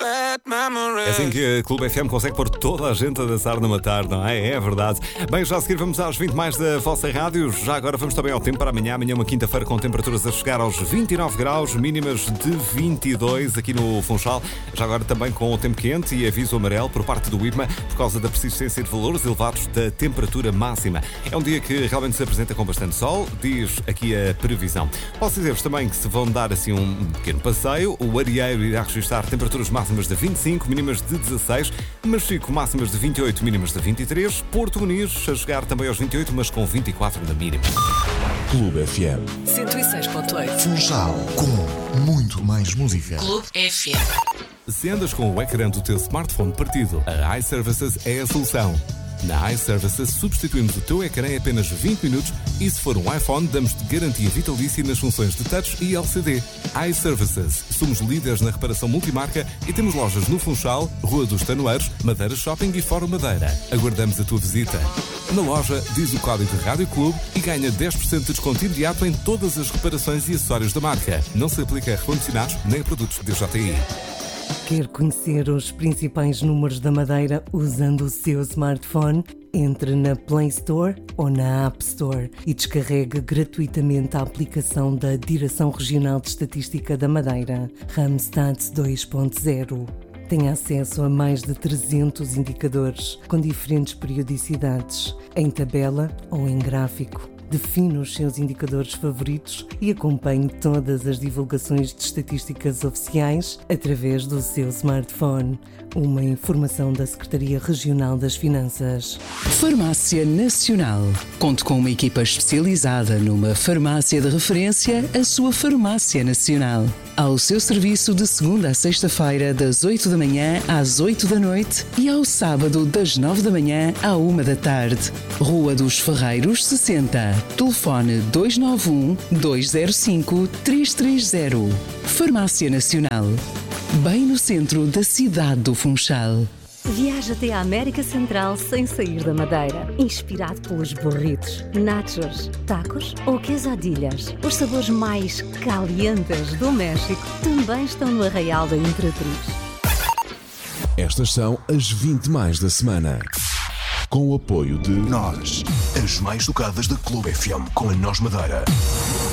É assim que a Clube FM consegue pôr toda a gente a dançar numa tarde, não é? É verdade. Bem, já a seguir vamos às 20 mais da vossa rádio. Já agora vamos também ao tempo para amanhã. Amanhã uma quinta-feira com temperaturas a chegar aos 29 graus, mínimas de 22 aqui no Funchal. Já agora também com o tempo quente e aviso amarelo por parte do IPMA por causa da persistência de valores elevados da temperatura máxima. É um dia que realmente se apresenta com bastante sol, diz aqui a previsão. Posso dizer-vos também que se vão dar assim um pequeno passeio, o Arieiro irá registrar temperaturas máximas de 25, mínimas de 16, Machico máximas de 28, mínimas de 23, Porto Muniz a chegar também aos 28, mas com 24 na mínima. Clube FM 106.8 Funchal, com muito mais música. Clube FM. Se andas com o ecrã do teu smartphone partido, a iServices é a solução. Na iServices substituímos o teu ecrã em apenas 20 minutos e se for um iPhone damos-te garantia vitalícia nas funções de touch e LCD. iServices. Somos líderes na reparação multimarca e temos lojas no Funchal, Rua dos Tanoeiros, Madeira Shopping e Fórum Madeira. Aguardamos a tua visita. Na loja, diz o código Rádio Clube e ganha 10% de desconto imediato em todas as reparações e acessórios da marca. Não se aplica a recondicionados nem a produtos de DJI. Quer conhecer os principais números da Madeira usando o seu smartphone? Entre na Play Store ou na App Store e descarregue gratuitamente a aplicação da Direção Regional de Estatística da Madeira, Randstad 2.0. Tem acesso a mais de 300 indicadores com diferentes periodicidades, em tabela ou em gráfico. Define os seus indicadores favoritos e acompanhe todas as divulgações de estatísticas oficiais através do seu smartphone. Uma informação da Secretaria Regional das Finanças. Farmácia Nacional. Conte com uma equipa especializada numa farmácia de referência, a sua Farmácia Nacional. Ao seu serviço de segunda a sexta-feira, das 8 da manhã às 8 da noite e ao sábado, das 9 da manhã à 1 da tarde. Rua dos Ferreiros, 60. Telefone 291 205 330. Farmácia Nacional. Bem no centro da cidade do Funchal. Viaja até a América Central sem sair da Madeira. Inspirado pelos burritos, nachos, tacos ou quesadillas. Os sabores mais calientes do México também estão no Arraial da Imperatriz. Estas são as 20 mais da semana. Com o apoio de Nós, as mais tocadas da Clube FM com a Nós Madeira.